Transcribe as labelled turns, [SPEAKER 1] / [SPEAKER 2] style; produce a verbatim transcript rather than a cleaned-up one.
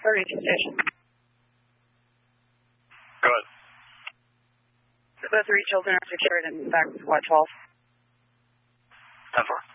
[SPEAKER 1] thirty-two station.
[SPEAKER 2] Go ahead.
[SPEAKER 1] The three children are secured in back, what, twelve?
[SPEAKER 2] ten four.